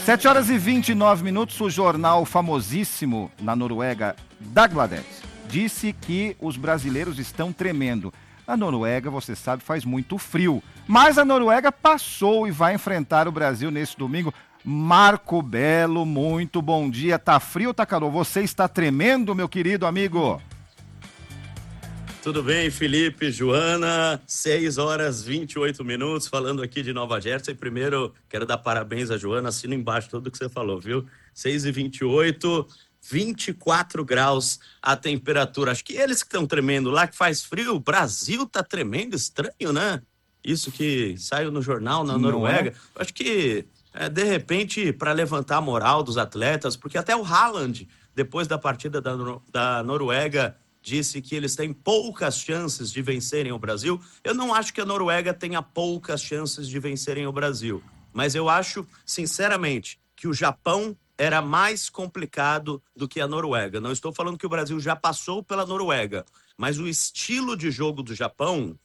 7h29, o jornal famosíssimo na Noruega, Dagbladet, disse que os brasileiros estão tremendo. A Noruega, você sabe, faz muito frio, mas a Noruega passou e vai enfrentar o Brasil nesse domingo. Marco Belo, muito bom dia. Tá frio ou tá calor? Você está tremendo, meu querido amigo? Tudo bem, Felipe, Joana, 6h28, falando aqui de Nova Jersey. Primeiro, quero dar parabéns a Joana, assino embaixo tudo que você falou, viu? 6h28, 24 graus a temperatura. Acho que eles que estão tremendo lá, que faz frio, o Brasil tá tremendo, estranho, né? Isso que saiu no jornal, na Noruega. Acho que, de repente, para levantar a moral dos atletas, porque até o Haaland, depois da partida da Noruega, disse que eles têm poucas chances de vencerem o Brasil. Eu não acho que a Noruega tenha poucas chances de vencerem o Brasil, mas eu acho, sinceramente, que o Japão era mais complicado do que a Noruega. Não estou falando que o Brasil já passou pela Noruega, mas o estilo de jogo do Japão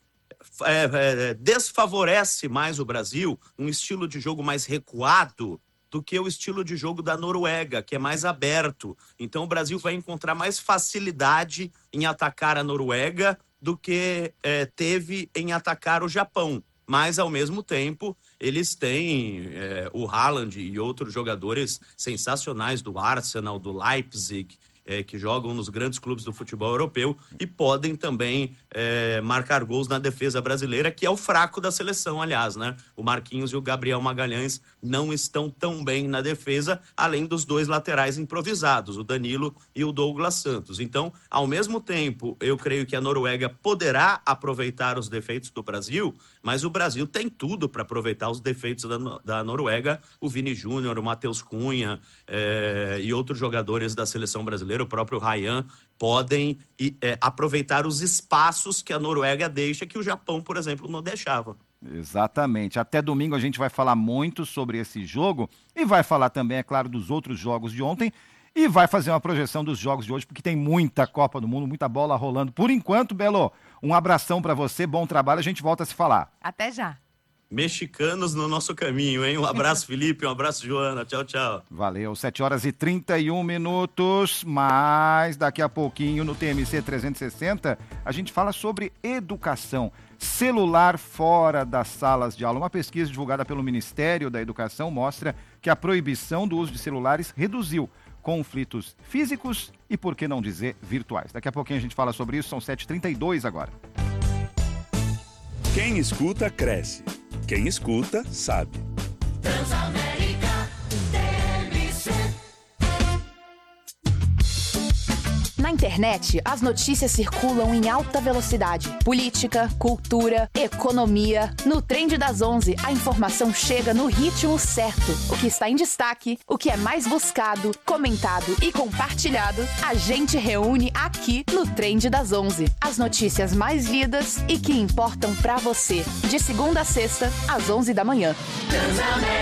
desfavorece mais o Brasil, um estilo de jogo mais recuado, do que o estilo de jogo da Noruega, que é mais aberto. Então o Brasil vai encontrar mais facilidade em atacar a Noruega do que teve em atacar o Japão. Mas, ao mesmo tempo, eles têm o Haaland e outros jogadores sensacionais do Arsenal, do Leipzig, que jogam nos grandes clubes do futebol europeu e podem também marcar gols na defesa brasileira, que é o fraco da seleção, aliás, né? O Marquinhos e o Gabriel Magalhães não estão tão bem na defesa, além dos dois laterais improvisados, o Danilo e o Douglas Santos. Então, ao mesmo tempo, eu creio que a Noruega poderá aproveitar os defeitos do Brasil, mas o Brasil tem tudo para aproveitar os defeitos da Noruega. O Vini Júnior, o Matheus Cunha e outros jogadores da seleção brasileira, o próprio Ryan, podem aproveitar os espaços que a Noruega deixa, que o Japão, por exemplo, não deixava. Exatamente. Até domingo a gente vai falar muito sobre esse jogo e vai falar também, é claro, dos outros jogos de ontem e vai fazer uma projeção dos jogos de hoje, porque tem muita Copa do Mundo, muita bola rolando. Por enquanto, Belo, um abração pra você, bom trabalho, a gente volta a se falar. Até já. Mexicanos no nosso caminho, hein? Um abraço, Felipe, um abraço, Joana. Tchau, tchau. Valeu, 7h31, mas daqui a pouquinho no TMC 360 a gente fala sobre educação. Celular fora das salas de aula. Uma pesquisa divulgada pelo Ministério da Educação mostra que a proibição do uso de celulares reduziu conflitos físicos e, por que não dizer, virtuais. Daqui a pouquinho a gente fala sobre isso, são 7h32 agora. Quem escuta, cresce. Quem escuta, sabe. Transamérica TMC. Na internet, as notícias circulam em alta velocidade. Política, cultura, economia. No Trend das 11, a informação chega no ritmo certo. O que está em destaque, o que é mais buscado, comentado e compartilhado, a gente reúne aqui no Trend das 11. As notícias mais lidas e que importam pra você. De segunda a sexta, às 11 da manhã.